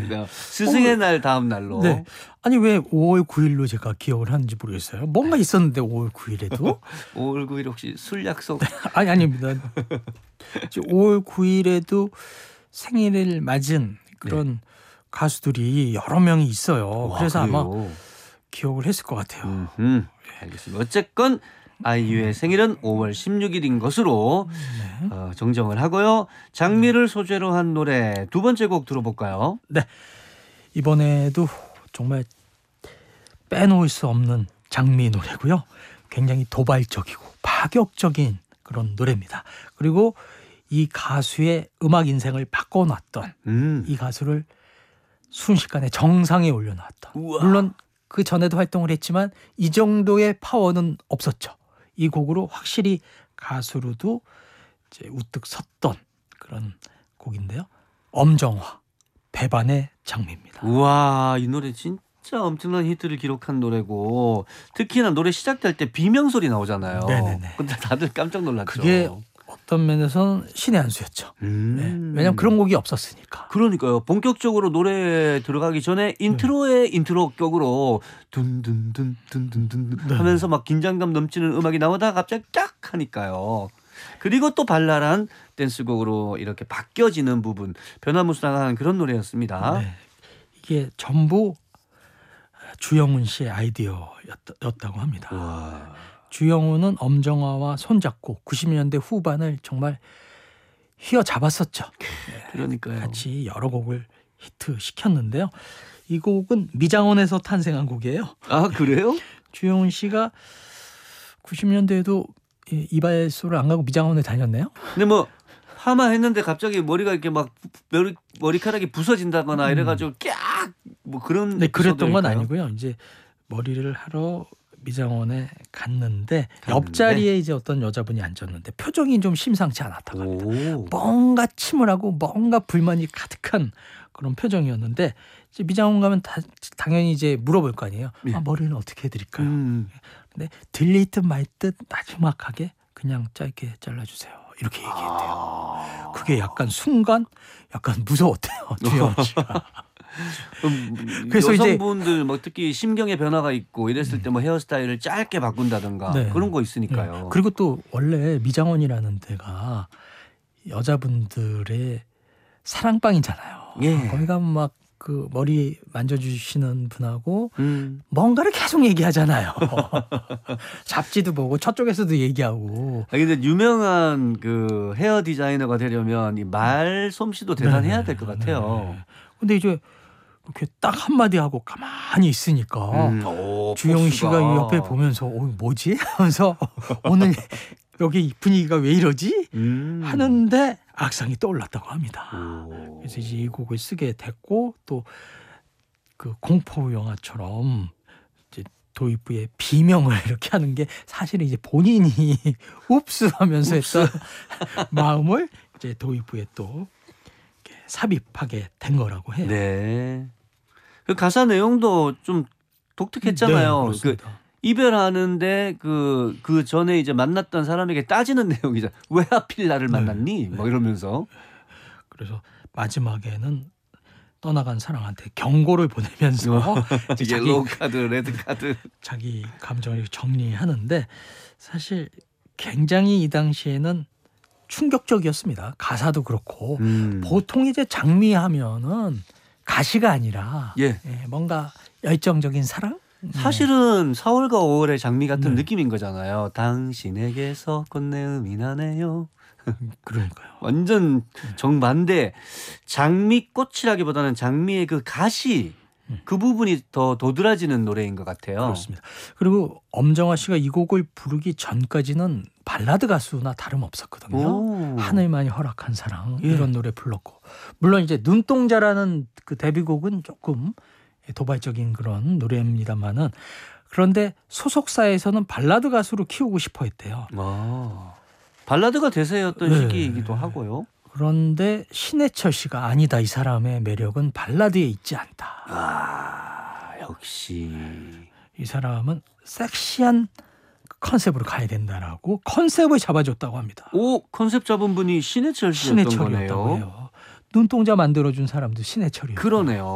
스승의 날 다음 날로. 네. 아니 왜 5월 9일로 제가 기억을 하는지 모르겠어요. 뭔가 있었는데 5월 9일에도 5월 9일 혹시 술 약속? 아닙니다. 5월 9일에도 생일을 맞은 그런 가수들이 여러 명이 있어요. 와, 그래서 그래요? 아마 기억을 했을 것 같아요. 알겠습니다. 어쨌건 아이유의 생일은 5월 16일인 것으로 정정을 하고요. 장미를 소재로 한 노래 두 번째 곡 들어볼까요? 네. 이번에도 정말 빼놓을 수 없는 장미 노래고요. 굉장히 도발적이고 파격적인 그런 노래입니다. 그리고 이 가수의 음악 인생을 바꿔놨던 이 가수를 순식간에 정상에 올려놨던. 우와. 물론 그 전에도 활동을 했지만 이 정도의 파워는 없었죠. 이 곡으로 확실히 가수로도 이제 우뚝 섰던 그런 곡인데요. 엄정화, 배반의 장미입니다. 우와, 이 노래 진짜 엄청난 히트를 기록한 노래고 특히나 노래 시작될 때 비명 소리 나오잖아요. 네네네. 근데 다들 깜짝 놀랐죠. 그게 어떤 면에서는 신의 한 수였죠. 네. 왜냐하면 그런 곡이 없었으니까. 그러니까요. 본격적으로 노래 들어가기 전에 인트로의 인트로 격으로 둔둔둔둔둔둔 하면서 막 긴장감 넘치는 음악이 나오다가 갑자기 쫙 하니까요. 그리고 또 발랄한 댄스곡으로 이렇게 바뀌어지는 부분, 변화무쌍한 그런 노래였습니다. 네. 이게 전부 주영훈 씨의 아이디어였다고 합니다. 우와. 주영훈은 엄정화와 손잡고 90년대 후반을 정말 휘어잡았었죠. 그러니까요. 같이 여러 곡을 히트시켰는데요. 이 곡은 미장원에서 탄생한 곡이에요. 아, 그래요? 주영훈 씨가 90년대에도 이발소를 안 가고 미장원에 다녔네요. 근데 뭐 파마했는데 갑자기 머리가 이렇게 막 머리카락이 부서진다거나 이래가지고 깍 뭐 그런. 네, 그랬던 건 에피소드일까요? 아니고요. 이제 머리를 하러 미장원에 갔는데 옆자리에 이제 어떤 여자분이 앉았는데 표정이 좀 심상치 않았다고 합니다. 오. 뭔가 침울하고 뭔가 불만이 가득한 그런 표정이었는데 이제 미장원 가면 당연히 이제 물어볼 거 아니에요. 예. 아, 머리는 어떻게 해드릴까요? 근데 들릴 듯 말 듯 나지막하게 그냥 짧게 잘라주세요. 이렇게 얘기했대요. 그게 약간 순간 약간 무서웠대요. 주영훈 씨가. 그래서 여성분들 뭐 특히 심경의 변화가 있고 이랬을 때 뭐 헤어스타일을 짧게 바꾼다든가 네. 그런 거 있으니까요. 네. 그리고 또 원래 미장원이라는 데가 여자분들의 사랑방이잖아요. 예. 거기 가면 막 그 머리 만져주시는 분하고 음. 뭔가를 계속 얘기하잖아요. 잡지도 보고 저쪽에서도 얘기하고. 근데 유명한 그 헤어 디자이너가 되려면 이 말 솜씨도 대단해야 될 것 같아요. 네. 근데 이제 이렇게 딱 한마디 하고 가만히 있으니까 오, 주영훈 씨가 포스가. 이 옆에 보면서 뭐지? 하면서 오늘 여기 분위기가 왜 이러지? 하는데 악상이 떠올랐다고 합니다. 오. 그래서 이제 이 곡을 쓰게 됐고 또 그 공포 영화처럼 이제 도입부의 비명을 이렇게 하는 게 사실은 이제 본인이 흡수하면서 했던 마음을 이제 도입부에 또 이렇게 삽입하게 된 거라고 해요. 네. 그 가사 내용도 좀 독특했잖아요. 네, 그렇습니다. 이별하는데 그 전에 이제 만났던 사람에게 따지는 내용이죠. 왜 하필 나를 만났니? 뭐 이러면서. 그래서 마지막에는 떠나간 사랑한테 경고를 보내면서 이제 옐로우 카드, 레드 카드. 자기 감정을 정리하는데 사실 굉장히 이 당시에는 충격적이었습니다. 가사도 그렇고 보통 이제 장미하면은 가시가 아니라 예. 뭔가 열정적인 사랑? 사실은 4월과 5월의 장미 같은 네. 느낌인 거잖아요. 당신에게서 꽃내음이 나네요. 그러니까요. 완전 정반대. 장미꽃이라기보다는 장미의 그 가시 그 부분이 더 도드라지는 노래인 것 같아요. 그렇습니다. 그리고 엄정화 씨가 이 곡을 부르기 전까지는 발라드 가수나 다름없었거든요. 오. 하늘만이 허락한 사랑 예. 이런 노래 불렀고 물론 이제 눈동자라는 그 데뷔곡은 조금 도발적인 그런 노래입니다만은 그런데 소속사에서는 발라드 가수로 키우고 싶어 했대요. 아, 발라드가 대세였던 네. 시기이기도 하고요. 그런데 신해철 씨가 아니다 이 사람의 매력은 발라드에 있지 않다. 아, 역시. 이 사람은 섹시한 컨셉으로 가야 된다라고 컨셉을 잡아줬다고 합니다. 오, 컨셉 잡은 분이 신해철 씨였던 신해철이었다고 거네요. 해요. 눈동자 만들어준 사람도 신해철이에요. 그러네요.